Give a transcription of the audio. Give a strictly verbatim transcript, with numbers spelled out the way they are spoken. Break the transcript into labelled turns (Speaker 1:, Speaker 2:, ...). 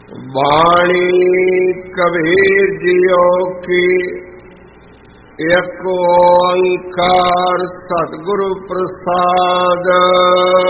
Speaker 1: बाणी कबीर जियो की एक ओंकार सतगुरु प्रसाद।